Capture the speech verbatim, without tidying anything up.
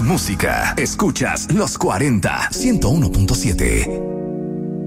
música. Escuchas Los cuarenta, ciento uno punto siete.